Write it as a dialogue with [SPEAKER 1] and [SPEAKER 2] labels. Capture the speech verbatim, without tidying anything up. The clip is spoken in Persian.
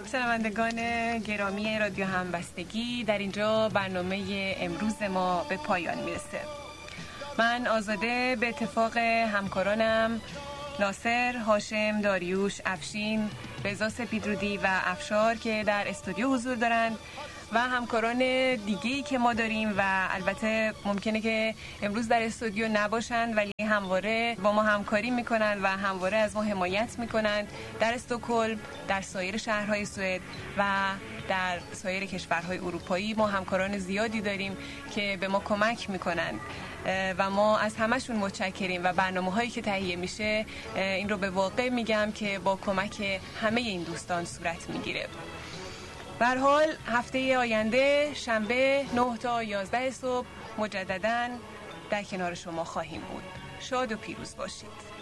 [SPEAKER 1] شنوندگان گرامی رادیو همبستگی، در اینجا برنامه امروز ما به پایان میرسه. من آزاده به اتفاق همکارانم ناصر، هاشم، داریوش، افشین، رضا سپیدرودی و افشار که در استودیو حضور دارند و همکاران دیگه‌ای که ما داریم و البته ممکنه که امروز در استودیو نباشند ولی همواره با ما همکاری میکنند و همواره از ما حمایت میکنند در استکهلم، در سایر شهرهای سوئد و در سایر کشورهای اروپایی. ما همکاران زیادی داریم که به ما کمک میکنند و ما از همشون متشکریم و برنامه‌هایی که تهیه میشه این رو به واقع میگم که با کمک همه این دوستان صورت میگیره. به هر حال هفته آینده شنبه نه تا یازده صبح مجدداً در کنار شما خواهیم بود. شاد و پیروز باشید.